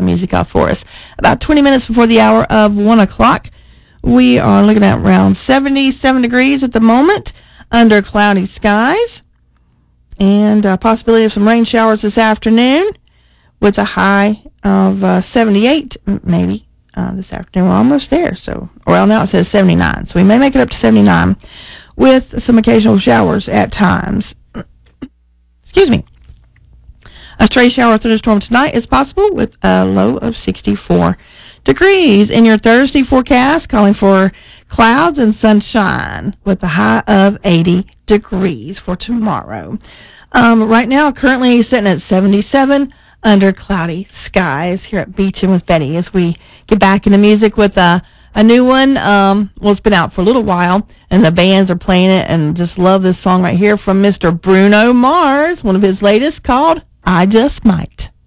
music off for us. About 20 minutes before the hour of 1 o'clock. We are looking at around 77 degrees at the moment under cloudy skies. And a possibility of some rain showers this afternoon with a high of 78 maybe this afternoon. We're almost there. Well, now it says 79. So we may make it up to 79 with some occasional showers at times. Excuse me. A stray shower or thunderstorm tonight is possible with a low of 64 degrees. In your Thursday forecast, calling for clouds and sunshine with a high of 80 degrees for tomorrow. Right now, currently sitting at 77 under cloudy skies here at Beachin' with Betty as we get back into music with a new one. It's been out for a little while, and the bands are playing it, and just love this song right here from Mr. Bruno Mars, one of his latest, called I Just Might.